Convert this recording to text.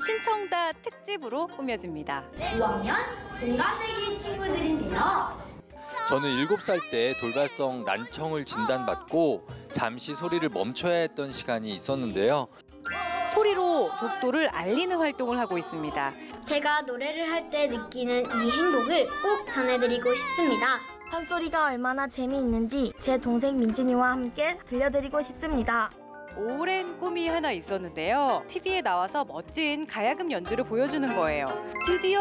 신청자 특집으로 꾸며집니다. 5학년 동갑내기 친구들인데요. 저는 7살 때 돌발성 난청을 진단받고 잠시 소리를 멈춰야 했던 시간이 있었는데요. 소리로 독도를 알리는 활동을 하고 있습니다. 제가 노래를 할 때 느끼는 이 행복을 꼭 전해드리고 싶습니다. 판소리가 얼마나 재미있는지 제 동생 민진이와 함께 들려드리고 싶습니다. 오랜 꿈이 하나 있었는데요. TV에 나와서 멋진 가야금 연주를 보여주는 거예요. 드디어